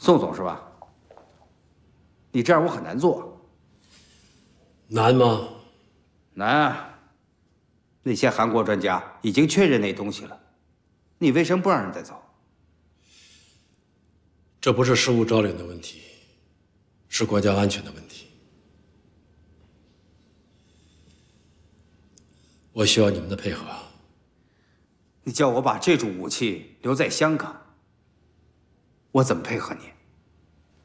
宋总是吧？你这样我很难做。 难吗？ 难啊！那些韩国专家已经确认那东西了，你为什么不让人带走？ 这不是失物招领的问题，是国家安全的问题。我需要你们的配合。 你叫我把这种武器留在香港，我怎么配合你？